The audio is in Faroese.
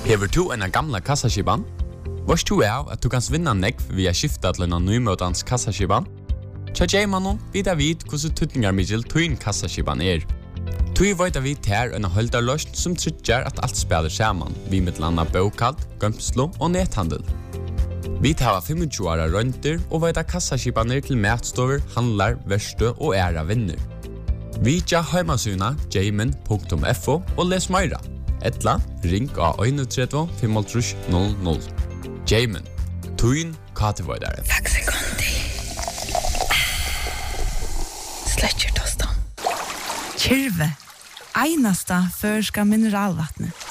Hever du en gamla kassaskipan? Vars du av at du kan vinna nekv via skifta til en nymøtans kassaskipan? Tja J-mannen vidar vid hvordan tutningar middel tuin kassaskipan Tui veit vi ter en holdarløst som tryggjar at alt spiller saman, vi mittlanda bokald, gømslo og nethandel. Vi tar 25 åra rønter og veit kassaskipaner til matstover, handlar, verste og æra vinner. Vi tja heimasuna jmin.fo og les meira. Etla, ring av 31 500 00. Jmin, tuin katevoidare. Takk sekundi. Sletcher tostan. Kyrve, einasta førska mineralvattnet.